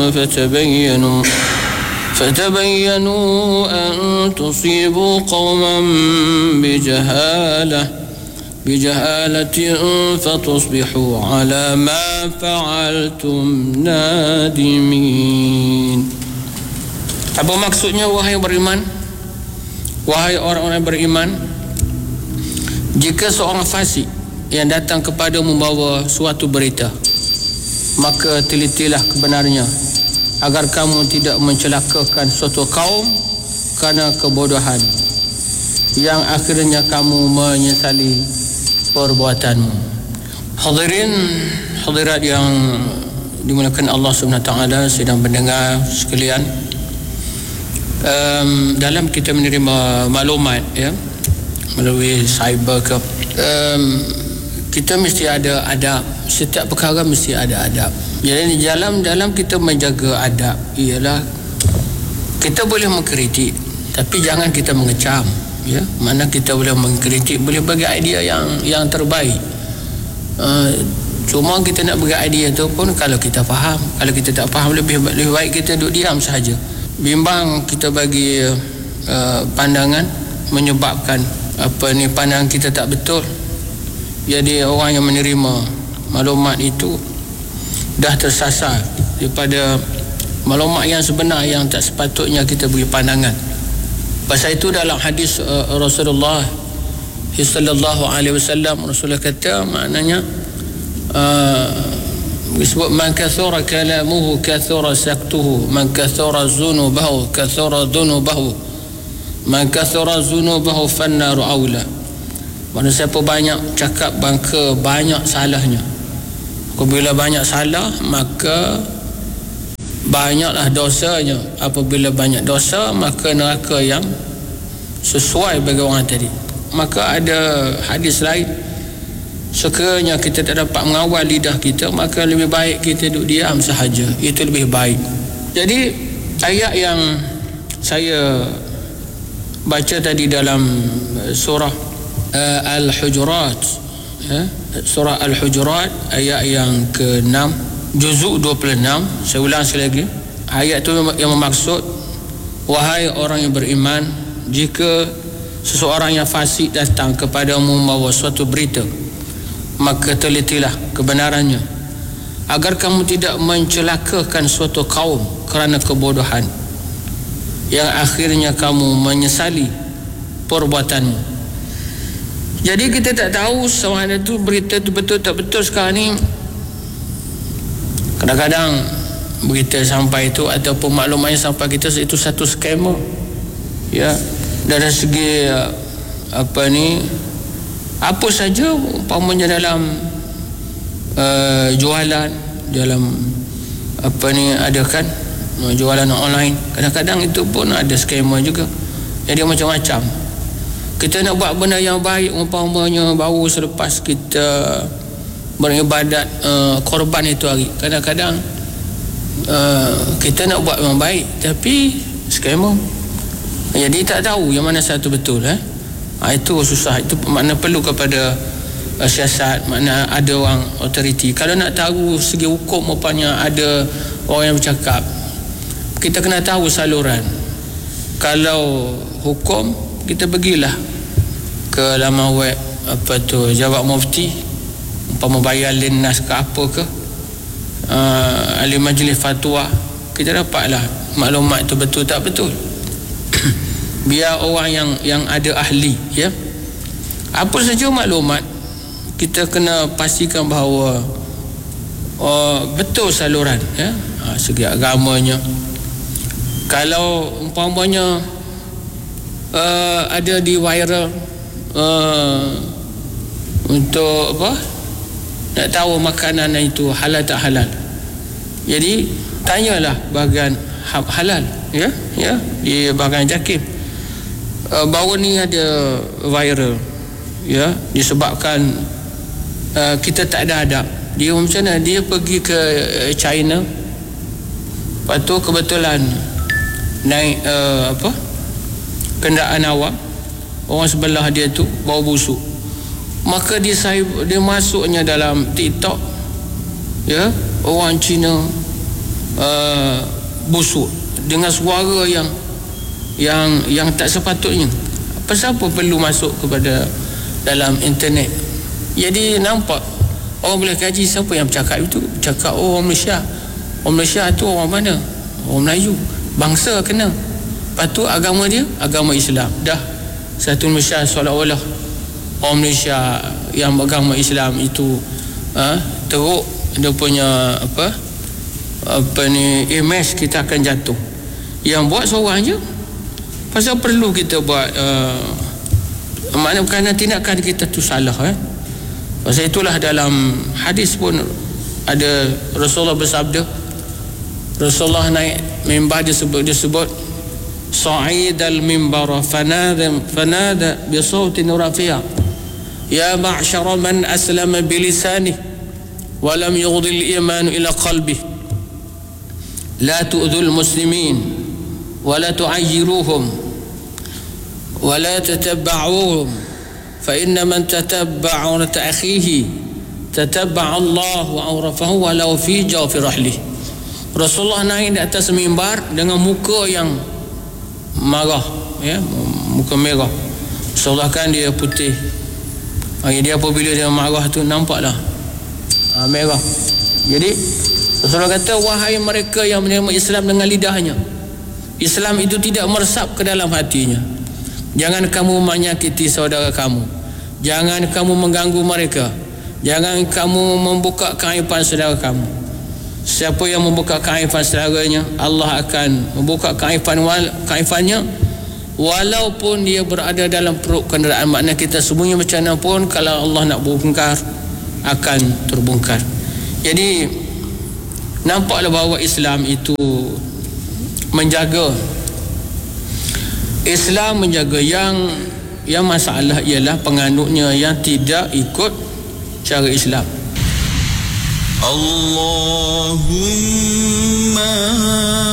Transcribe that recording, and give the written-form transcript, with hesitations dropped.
فتبينوا أن تصيبوا قوما بجهالة فتصبحوا على ما فعلتم نادمين. Apa maksudnya wahai beriman? Wahai orang-orang beriman, jika seorang fasik yang datang kepadamu membawa suatu berita, maka telitilah kebenarnya agar kamu tidak mencelakakan suatu kaum kerana kebodohan yang akhirnya kamu menyesali perbuatanmu. Hadirin hadirat yang dimuliakan Allah Subhanahu Wa Taala, sedang mendengar sekalian, dalam kita menerima maklumat melalui cyber ke, kita mesti ada adab. Setiap perkara mesti ada adab. Jadi dalam kita menjaga adab ialah kita boleh mengkritik, tapi jangan kita mengecam. Mana kita boleh mengkritik, boleh bagi idea yang terbaik. Cuma kita nak bagi idea tu pun kalau kita faham. Kalau kita tak faham, lebih baik kita duduk diam sahaja. Bimbang kita bagi pandangan menyebabkan pandangan kita tak betul. Jadi orang yang menerima maklumat itu dah tersasar daripada maklumat yang sebenar yang tak sepatutnya kita beri pandangan. Pasal itu dalam hadis Rasulullah sallallahu alaihi wasallam, Rasulullah kata, maknanya disebut man kathura kalamuhu kathura saktuhu, man kathura zunubahu kathura dhunubahu, man kathura zunubahu fannaru aula. Maksudnya siapa banyak cakap maka banyak salahnya. Apabila banyak salah maka banyaklah dosanya. Apabila banyak dosa maka neraka yang sesuai bagi orang tadi. Maka ada hadis lain, sekiranya kita tak dapat mengawal lidah kita, maka lebih baik kita duduk diam sahaja. Itu lebih baik. Jadi ayat yang saya baca tadi dalam surah Al-Hujurat, surah Al-Hujurat ayat yang ke-6, juzuk 26. Saya ulang sekali lagi. Ayat itu yang bermaksud, wahai orang yang beriman, jika seseorang yang fasik datang kepadamu membawa suatu berita, maka telitilah kebenarannya agar kamu tidak mencelakakan suatu kaum kerana kebodohan yang akhirnya kamu menyesali perbuatanmu. Jadi kita tak tahu sama ada tu berita tu betul tak betul. Sekarang ni kadang-kadang berita sampai itu ataupun maklumat yang sampai kita itu satu scammer. Dari segi apa saja umpamanya dalam jualan, dalam ada kan jualan online, kadang-kadang itu pun ada scammer juga. Jadi macam-macam. Kita nak buat benda yang baik, umpamanya baru selepas kita beribadat korban itu hari, kadang-kadang kita nak buat yang baik tapi scammer. Jadi tak tahu yang mana satu betul. Itu susah. Itu makna perlu kepada siasat, makna ada orang authority. Kalau nak tahu segi hukum, rupanya ada orang yang bercakap, kita kena tahu saluran. Kalau hukum, kita pergilah ke laman web Jawab Mufti, umpama bayar linnas ke apa ke, ahli majlis fatwa, kita dapatlah maklumat itu betul tak betul. Biar orang yang ada ahli, apa saja maklumat, kita kena pastikan bahawa betul saluran, segi agamanya. Kalau umpamanya ada di viral untuk nak tahu makanan itu halal tak halal, jadi tanyalah bahagian halal, di bahagian JAKIM. Baru ni ada viral, disebabkan kita tak ada adab. Dia macam mana, dia pergi ke China, lepas tu kebetulan naik kenderaan awam, orang sebelah dia tu bau busuk, maka dia masuknya dalam TikTok, orang Cina busuk dengan suara yang tak sepatutnya. Pasal apa perlu masuk kepada dalam internet? Jadi nampak orang boleh kaji siapa yang bercakap itu. Bercakap orang Malaysia. Orang Malaysia tu orang mana? Orang Melayu. Bangsa kena. Lepas tu agama dia agama Islam. Dah satu Malaysia seolah-olah orang Malaysia yang beragama Islam itu teruk dia punya apa ni image kita akan jatuh. Yang buat seorang je. Pasal perlu kita buat maknanya kerana tindakan kita tu salah Pasal itulah dalam hadis pun ada Rasulullah bersabda, Rasulullah naik mimbar disebut sa'idal mimbara fanada bi sautin rafi'a ya ma'syara man aslama bilisanihi wa lam yughdil iman ila qalbihi la tu'dhul muslimin wa la tu'ayyiruhum wa la tatabba'uhum fa inna man tatabba'a awrata akhihi tatabba'a Allah wa awrafahu walau fi jawfi rahlih. Rasulullah naik di atas mimbar dengan muka yang marah, muka merah. Rasulullah kan dia putih. Dia apabila dia marah tu nampaklah merah. Jadi Rasulullah kata, wahai mereka yang menerima Islam dengan lidahnya, Islam itu tidak meresap ke dalam hatinya. Jangan kamu menyakiti saudara kamu, jangan kamu mengganggu mereka, jangan kamu membuka keaiban saudara kamu. Siapa yang membuka keaiban saudaranya, Allah akan membuka keaibannya walaupun dia berada dalam perut kenderaan. Maknanya kita semuanya macam mana pun, kalau Allah nak bongkar akan terbongkar. Jadi nampaklah bahawa Islam itu menjaga yang masalah ialah penganutnya yang tidak ikut cara Islam. Allahumma